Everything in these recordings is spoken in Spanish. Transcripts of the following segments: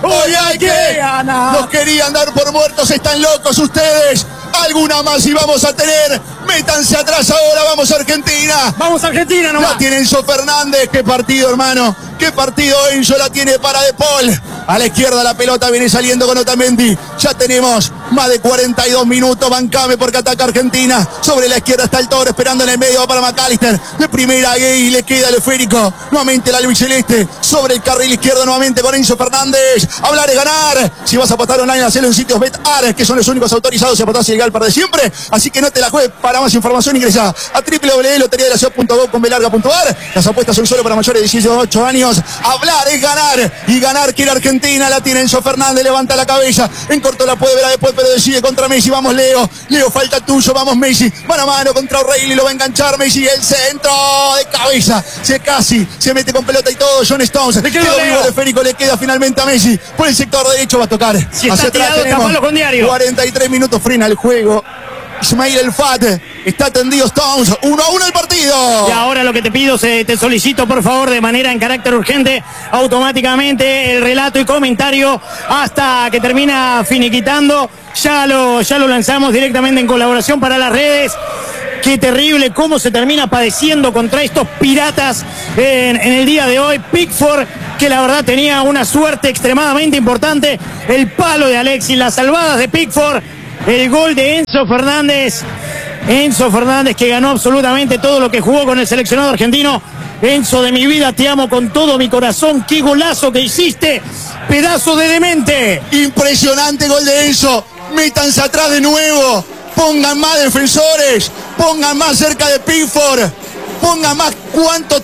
Hoy hay que ganar. Nos querían dar por muertos, están locos ustedes. Alguna más y vamos a tener. Métanse atrás ahora, vamos a Argentina. Vamos a Argentina nomás. La tiene Enzo Fernández, qué partido hermano. Qué partido Enzo la tiene para De Paul. A la izquierda la pelota viene saliendo con Otamendi. Ya tenemos más de 42 minutos. Bancame porque ataca Argentina. Sobre la izquierda está el Toro esperando en el medio. Va para McAllister. De primera Gay le queda el esférico. Nuevamente la albiceleste. Sobre el carril izquierdo nuevamente con Enzo Fernández. Hablar es ganar. Si vas a apostar online, hacelo en sitios BetAr, que son los únicos autorizados. Si apostás ilegal para de siempre. Así que no te la juegues. Para más información ingresa a www.loteriadelaciudad.gov.ar. Las apuestas son solo para mayores de 18 años. Hablar es ganar. Y ganar quiere Argentina. La tiene Enzo Fernández. Levanta la cabeza. En corto la puede ver a después, pero decide contra Messi. Vamos Leo. Leo falta tuyo. Vamos Messi. Mano a mano contra O'Reilly. Lo va a enganchar Messi. El centro de cabeza. Se mete con pelota y todo. John Stones. Le quedó vivo el esférico. Le queda finalmente a Messi. Por el sector derecho va a tocar. Si está tirado, tapalo con Diario. 43 minutos. Frena el juego. Ismail El Fat, está tendido Stones, 1-1 el partido. Y ahora lo que te pido, te solicito por favor de manera en carácter urgente, automáticamente el relato y comentario hasta que termina finiquitando. Ya lo lanzamos directamente en colaboración para las redes. Qué terrible cómo se termina padeciendo contra estos piratas en el día de hoy. Pickford, que la verdad tenía una suerte extremadamente importante. El palo de Alexis, las salvadas de Pickford. El gol de Enzo Fernández. Enzo Fernández que ganó absolutamente todo lo que jugó con el seleccionado argentino. Enzo, de mi vida te amo con todo mi corazón. Qué golazo que hiciste. Pedazo de demente. Impresionante gol de Enzo. Métanse atrás de nuevo. Pongan más defensores. Pongan más cerca de Pickford. Pongan más cuánto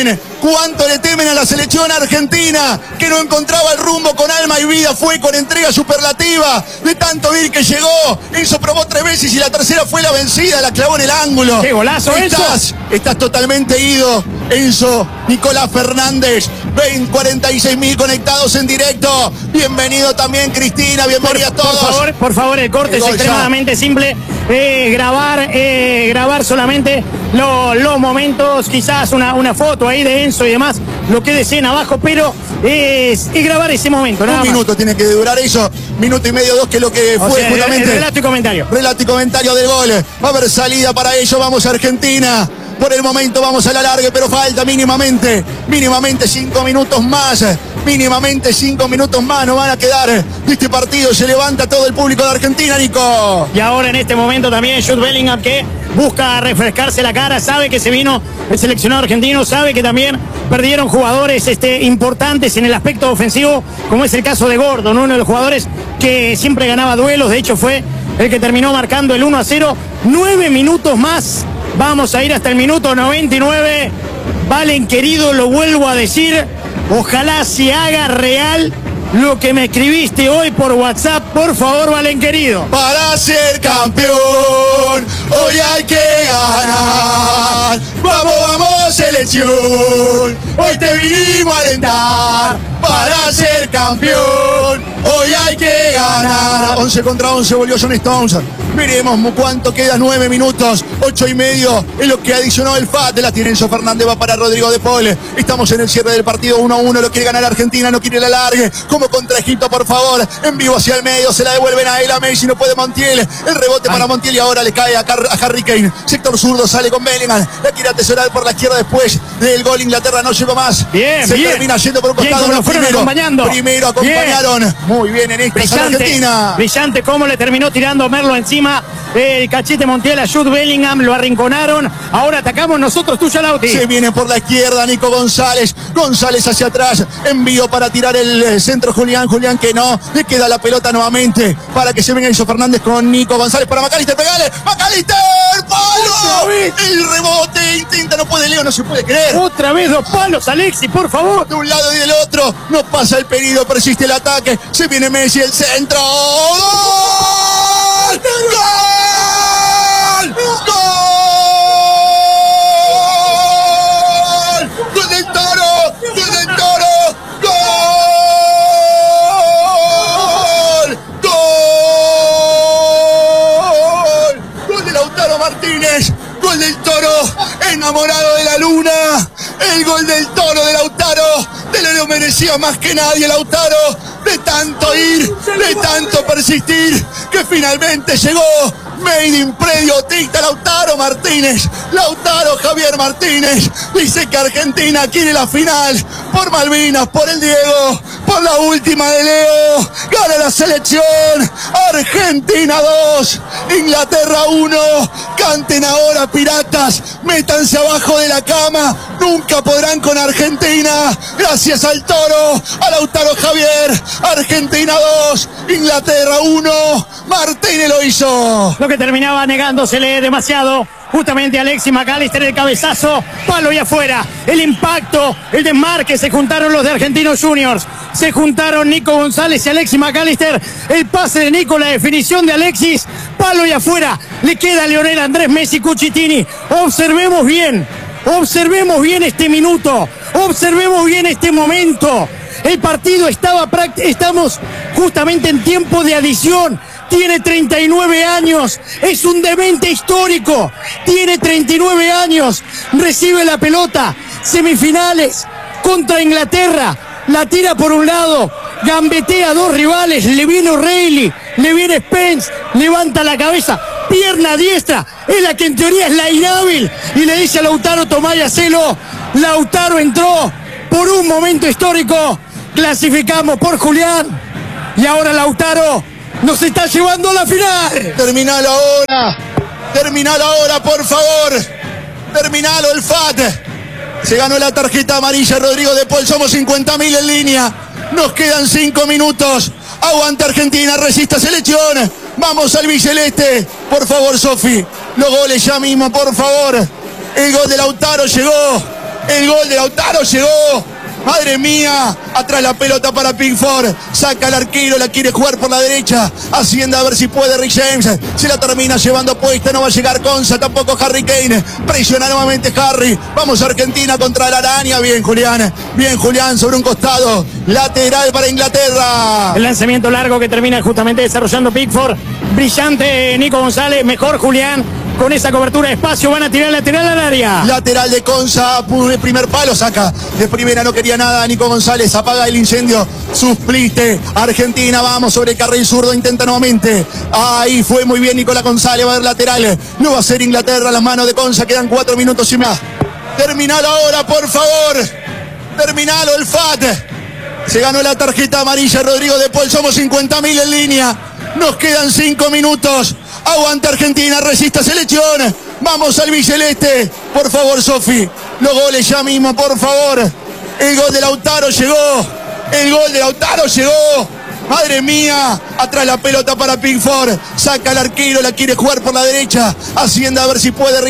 le temen a la selección argentina, que no encontraba el rumbo con alma y vida. Fue con entrega superlativa, de tanto ir que llegó. Enzo probó 3 veces y la tercera fue la vencida, la clavó en el ángulo. ¡Qué golazo, Enzo! Estás totalmente ido, Enzo. Nicolás Fernández, 46.000 conectados en directo. Bienvenido también, Cristina, bienvenida a todos. Por favor, el corte es extremadamente simple. Grabar solamente los momentos, quizás una foto ahí de Enzo y demás, lo que deseen abajo, pero es grabar ese momento. Un minuto tiene que durar eso, minuto y medio, 2, que es lo que fue justamente. Relato y comentario. Relato y comentario del gol. Va a haber salida para ello, vamos a Argentina. Por el momento vamos a la larga, pero falta mínimamente 5 minutos más. Mínimamente 5 minutos más nos van a quedar de este partido. Se levanta todo el público de Argentina, Nico. Y ahora en este momento también Jude Bellingham, que busca refrescarse la cara. Sabe que se vino el seleccionado argentino. Sabe que también perdieron jugadores importantes en el aspecto ofensivo, como es el caso de Gordon, uno de los jugadores que siempre ganaba duelos. De hecho fue el que terminó marcando el 1-0. 9 minutos más. Vamos a ir hasta el minuto 99. Valen, querido, lo vuelvo a decir. Ojalá se haga real lo que me escribiste hoy por WhatsApp. Por favor, Valen, querido. Para ser campeón, hoy hay que ganar. Vamos, vamos, selección. Hoy te vinimos a alentar. Para ser campeón, hoy hay que ganar. 11 contra 11 volvió John Stones. Veremos cuánto queda, 9 minutos, 8 y medio. Es lo que adicionó el FAT. La tiene Enzo Fernández, va para Rodrigo De Paul. Estamos en el cierre del partido, 1-1. Lo quiere ganar Argentina, no quiere la largue. Como contra Egipto, por favor. En vivo hacia el medio, se la devuelven a él, a Messi. No puede Montiel. El rebote para Montiel y ahora le cae a Harry Kane. Sector zurdo, sale con Bellingham. La quiere atesorar por la izquierda después del gol. Inglaterra no llegó más. Bien, se termina yendo por un costado. Primero acompañaron. Bien. Muy bien en esta Argentina. Brillante cómo le terminó tirando Merlo encima. El cachete Montiel a Jude Bellingham, lo arrinconaron. Ahora atacamos nosotros, tuya, Lauti. Se viene por la izquierda Nico González. González hacia atrás. Envío para tirar el centro Julián. Julián que no. Le queda la pelota nuevamente para que se venga Enzo Fernández con Nico González para McAllister. Pegale. McAllister. ¡Palo! El rebote. Intenta, no puede Leo, no se puede creer. Otra vez 2 palos, Alexis, por favor. De un lado y del otro. No pasa el peligro, persiste el ataque. Se viene Messi, el centro. ¡Gol! ¡Gol! ¡Gol! ¡Gol del Toro! ¡Gol del Toro! ¡Gol! ¡Gol! ¡Gol de Lautaro Martínez! ¡Gol del Toro! ¡Enamorado de la luna! ¡El gol del Toro de Lautaro! ¡Te lo merecía más que nadie, Lautaro! de tanto ir, de tanto persistir, que finalmente llegó. Made in Predio dicta Lautaro Martínez. Lautaro Javier Martínez dice que Argentina quiere la final. Por Malvinas, por el Diego, por la última de Leo. Gana la selección. Argentina 2, Inglaterra 1. Canten ahora, piratas. Métanse abajo de la cama. Nunca podrán con Argentina. Gracias al Toro, a Lautaro Javier. Argentina 2, Inglaterra 1. Martínez lo hizo. Lo que terminaba negándosele demasiado justamente Alexis McAllister, el cabezazo, palo y afuera, el impacto, el desmarque, se juntaron los de Argentinos Juniors, se juntaron Nico González y Alexis McAllister, el pase de Nico, la definición de Alexis, palo y afuera, le queda a Lionel Andrés Messi Cucitini. Observemos bien este minuto, observemos bien este momento. El partido estamos justamente en tiempo de adición. Tiene 39 años, es un demente histórico, tiene 39 años, recibe la pelota, semifinales contra Inglaterra, la tira por un lado, gambetea a dos rivales, le viene O'Reilly, le viene Spence, levanta la cabeza, pierna diestra, es la que en teoría es la inhábil, y le dice a Lautaro, tomá y hacelo. Lautaro entró por un momento histórico, clasificamos por Julián, y ahora Lautaro nos está llevando a la final. Terminalo ahora, por favor. Terminalo el FAT. Se ganó la tarjeta amarilla Rodrigo de Paul, somos 50.000 en línea. Nos quedan 5 minutos. Aguanta Argentina, resista selección. Vamos al biceleste. Por favor, Sofi, los goles ya mismo, por favor. El gol de Lautaro llegó. El gol de Lautaro llegó. Madre mía, atrás la pelota para Pickford, saca al arquero, la quiere jugar por la derecha, haciendo a ver si puede Rick James, se la termina llevando puesta, no va a llegar Konsa, tampoco Harry Kane, presiona nuevamente Harry, vamos a Argentina contra la araña, bien Julián sobre un costado, lateral para Inglaterra. El lanzamiento largo que termina justamente desarrollando Pickford, brillante Nico González, mejor Julián. Con esa cobertura de espacio van a tirar lateral al área. Lateral de Konsa, el primer palo saca. De primera no quería nada Nico González, apaga el incendio. Supliste. Argentina, vamos sobre el carril zurdo, intenta nuevamente. Ahí fue muy bien Nicolás González, va a haber lateral. No va a ser Inglaterra, las manos de Konsa, quedan 4 minutos y más. Terminalo ahora, por favor. Terminalo el FAT. Se ganó la tarjeta amarilla Rodrigo de Paul, somos 50.000 en línea. Nos quedan 5 minutos. Aguanta Argentina, resista selección. Vamos al biceleste. Por favor, Sofi, los goles ya mismo, por favor. El gol de Lautaro llegó. El gol de Lautaro llegó. Madre mía, atrás la pelota para Pickford. Saca al arquero, la quiere jugar por la derecha, haciendo a ver si puede